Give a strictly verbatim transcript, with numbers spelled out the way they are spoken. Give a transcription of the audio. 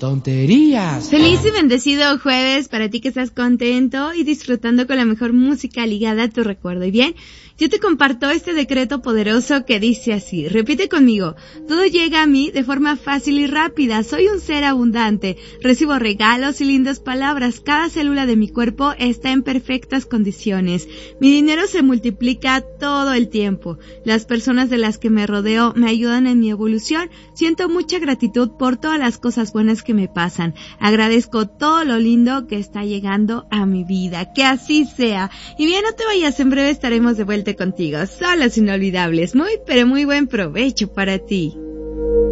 tonterías. Feliz y bendecido jueves para ti que estás contento y disfrutando con la mejor música ligada a tu recuerdo. Y bien, yo te comparto este decreto poderoso que dice así, repite conmigo, todo llega a mí de forma fácil y rápida, soy un ser abundante, recibo regalos y lindas palabras, cada célula de mi cuerpo está en perfectas condiciones, mi dinero se multiplica todo el tiempo, las personas de las que me rodeo me ayudan en mi evolución, siento mucha gratitud por todas las cosas buenas que me pasan, agradezco todo lo lindo que está llegando a mi vida, que así sea. Y bien, no te vayas, en breve estaremos de vuelta contigo, solos inolvidables, muy pero muy buen provecho para ti.